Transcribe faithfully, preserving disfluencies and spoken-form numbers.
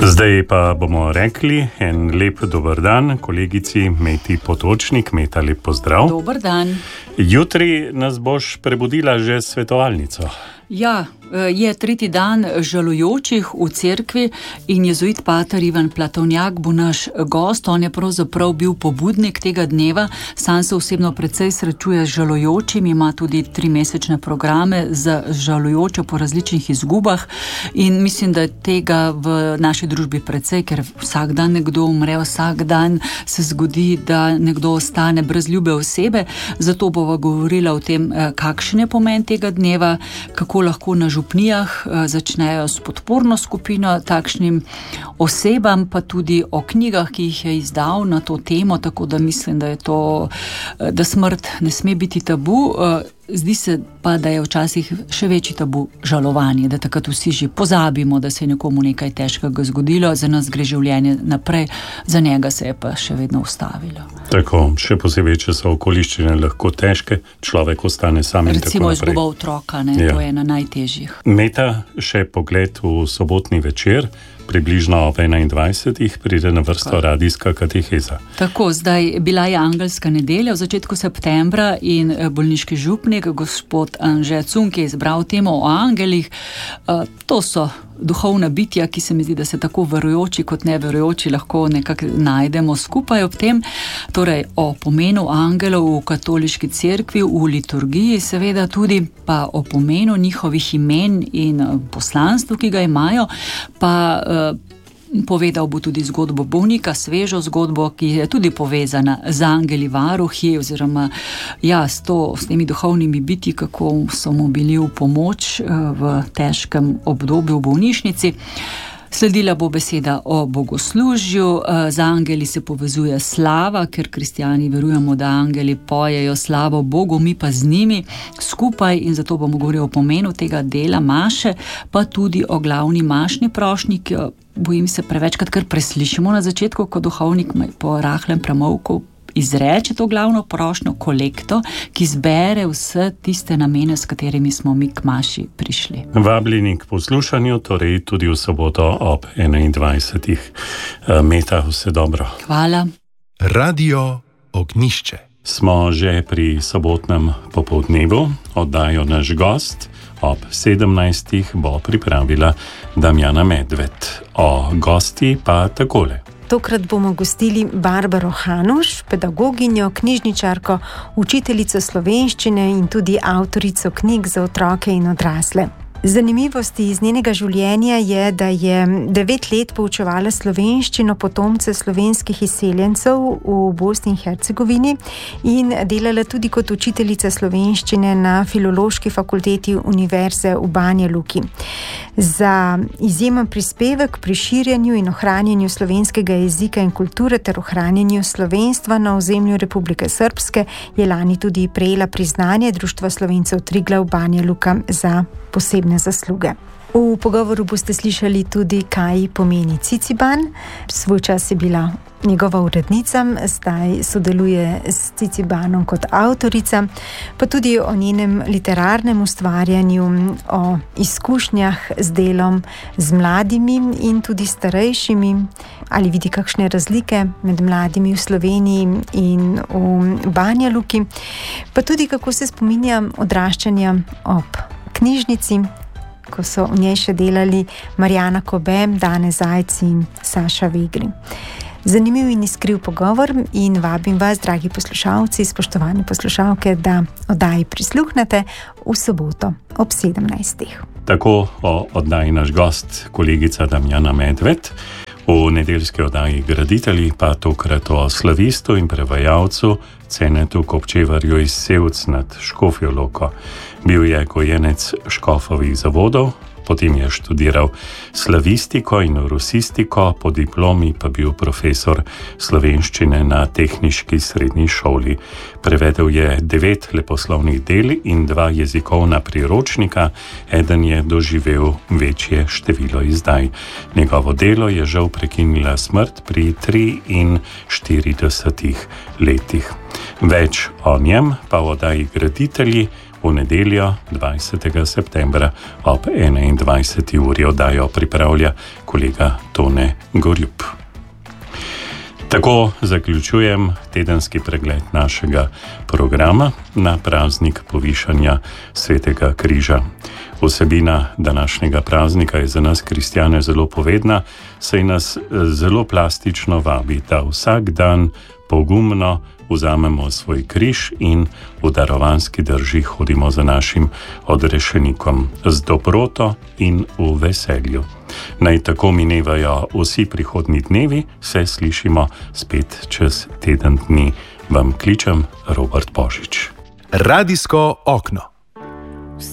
Zdaj pa bomo rekli en lep dober dan kolegici Meti Potočnik. Meta, lep pozdrav. Dober dan. Jutri nas boš prebudila že s svetovalnico. Ja, je tretji dan žalujočih v cerkvi in jezuit pater Ivan Platovnjak bo naš gost. On je pravzaprav bil pobudnik tega dneva. Sam se osebno precej srečuje z žalujočimi, ima tudi trimesečne programe za žalujoče po različnih izgubah in mislim, da je tega v naši družbi precej, ker vsak dan nekdo umre, vsak dan se zgodi, da nekdo ostane brez ljube osebe. Zato bova govorila o tem, kakšen je pomen tega dneva, kako lahko na župnijah začnejo s podporno skupino takšnim osebam, pa tudi o knjigah, ki jih je izdal na to temo, tako da mislim, da je to, da smrt ne sme biti tabu. Zdi se pa, da je včasih še večji tabu žalovanje, da takrat vsi že pozabimo, da se je nekomu nekaj težkega zgodilo, za nas gre življenje naprej, za njega se je pa še vedno ustavilo. Tako, še posebej, če so okoliščine lahko težke, človek ostane sam in tako naprej. Recimo izguba otroka, ne, ja. To je ena najtežjih. Meta, še pogled v sobotni večer. Približno ob enaindvajsetih pride na vrsto radijska kateheza. Tako, zdaj bila je angelska nedelja v začetku septembra in bolniški župnik, gospod Anže Cunk, je izbral temo o angelih. To so duhovna bitja, ki se mi zdi, da se tako verujoči kot neverujoči lahko nekako najdemo skupaj ob tem. Torej, o pomenu angelov v katoliški cerkvi, v liturgiji seveda tudi, pa o pomenu njihovih imen in poslanstvu, ki ga imajo, pa povedal bo tudi zgodbo bolnika, svežo zgodbo, ki je tudi povezana z angeli varuhi oziroma ja, s, to, s temi duhovnimi biti, kako so mu bili v pomoč v težkem obdobju v bolnišnici. Sledila bo beseda o bogoslužju, z angeli se povezuje slava, ker kristjani verujemo, da angeli pojejo slavo Bogu, mi pa z njimi skupaj in zato bomo govorili o pomenu tega dela maše, pa tudi o glavni mašni prošnji, ki jo, bojim se, prevečkrat kar preslišimo na začetku, ko duhovnik po rahlem premolku izreče to glavno prošnjo, kolekto, ki zbere vse tiste namene, s katerimi smo mi k maši prišli. Vabljeni k poslušanju, torej tudi v soboto ob enaindvajsetih. Meta, vse dobro. Hvala. Radio Ognjišče. Smo že pri sobotnem popoldnevu, oddajo naš gost. Ob sedemnajstih bo pripravila Damjana Medved. O gosti pa takole. Tokrat bomo gostili Barbaro Hanuš, pedagoginjo, knjižničarko, učiteljico slovenščine in tudi avtorico knjig za otroke in odrasle. Zanimivosti iz njenega življenja je, da je devet let poučevala slovenščino potomce slovenskih izseljencev v Bosni in Hercegovini in delala tudi kot učiteljica slovenščine na Filološki fakulteti Univerze v Banja Luki. Za izjemen prispevek pri širjenju in ohranjanju slovenskega jezika in kulture ter ohranjanju slovenstva na ozemlju Republike Srpske je lani tudi prejela priznanje Društva Slovencev Triglav Banja Luka za posebne zasluge. V pogovoru boste slišali tudi, kaj pomeni Ciciban. Svoj čas je bila njegova urednica, zdaj sodeluje s Cicibanom kot avtorica, pa tudi o njenem literarnem ustvarjanju, o izkušnjah z delom z mladimi in tudi starejšimi, ali vidi kakšne razlike med mladimi v Sloveniji in v Banja Luki, pa tudi kako se spominja odraščanja ob knjižnici, ko so v njej še delali Marjana Kobe, Dane Zajc in Saša Vegri. Zanimiv in iskriv pogovor in vabim vas, dragi poslušalci, spoštovane poslušalke, da oddaji prisluhnete v soboto ob sedemnajstih. Tako o oddaji naš gost, kolegica Damjana Medved, v nedeljski oddaji Graditelji pa tokrat o slavistu in prevajalcu Cenetu Kopčevarju iz Sevc nad Škofjo Loko. Bil je gojenec škofovih zavodov, potem je študiral slavistiko in rusistiko, po diplomi pa bil profesor slovenščine na tehniški srednji šoli. Prevedel je devet leposlovnih del in dva jezikovna priročnika, eden je doživel večje število izdaj. Njegovo delo je žal prekinila smrt pri triinštiridesetih letih. Več o njem pa v oddaji Graditelji v nedeljo dvajsetega septembra ob enaindvajseti uri. Oddajo pripravlja kolega Tone Gorjup. Tako zaključujem tedenski pregled našega programa na praznik povišanja Svetega križa. Vsebina današnjega praznika je za nas kristjane zelo povedna, saj nas zelo plastično vabi, da vsak dan pogumno vzamemo svoj križ in v darovanski drži hodimo za našim odrešenikom z dobroto in v veselju. Naj tako minevajo vsi prihodnji dnevi, se slišimo spet čez teden dni. Vam kličem Robert Božič. Radijsko okno.